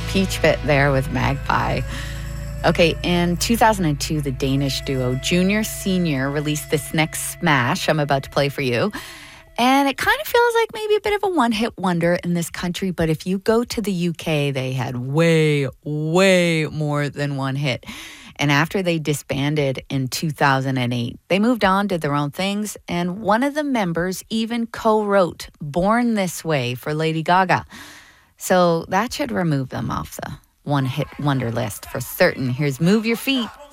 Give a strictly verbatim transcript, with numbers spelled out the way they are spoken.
Peach Pit there with Magpie. Okay, in two thousand two, the Danish duo Junior Senior released this next smash I'm about to play for you. And it kind of feels like maybe a bit of a one-hit wonder in this country, but if you go to the U K, they had way, way more than one hit. And after they disbanded in two thousand eight, they moved on, did their own things, and one of the members even co-wrote Born This Way for Lady Gaga. So that should remove them off the one-hit wonder list for certain. Here's Move Your Feet.